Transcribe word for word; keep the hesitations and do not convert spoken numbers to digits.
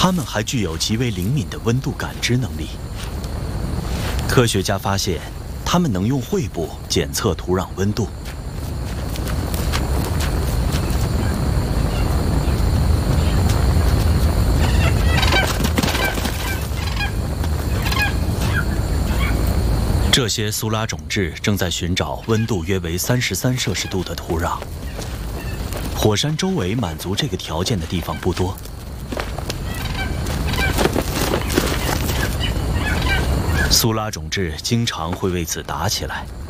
它们还具有极为灵敏的温度感知能力。科学家发现，它们能用喙部检测土壤温度。这些苏拉种质正在寻找温度约为三十三摄氏度的土壤。火山周围满足这个条件的地方不多。苏拉种质经常会为此打起来。